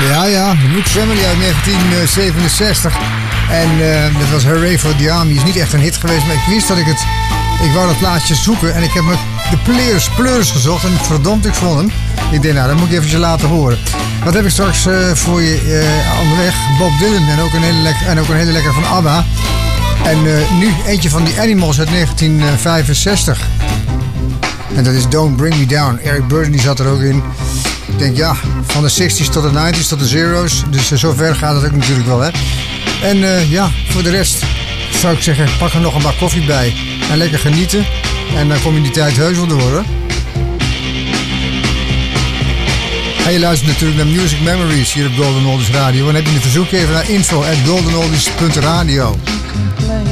Ja, Luke Family uit 1967. En dat was Hooray for the Army. Is niet echt een hit geweest, maar ik wist dat ik wou dat plaatje zoeken. En ik heb de Pleurs gezocht en verdomd, ik vond hem. Ik denk, nou, dat moet ik eventjes laten horen. Wat heb ik straks voor je onderweg? Bob Dylan en ook een hele lekker van ABBA. En nu eentje van die Animals uit 1965. En dat is Don't Bring Me Down. Eric Burdon die zat er ook in. Ik denk, ja, van de 60s tot de 90s tot de zero's. Dus zover gaat het ook natuurlijk wel, hè. En ja, voor de rest zou ik zeggen, pak er nog een bak koffie bij. En lekker genieten. En dan kom je die tijd heus wel door, hoor. En je luistert natuurlijk naar Music Memories hier op Golden Oldies Radio. En heb je een verzoekje even naar info@goldenoldies.radio.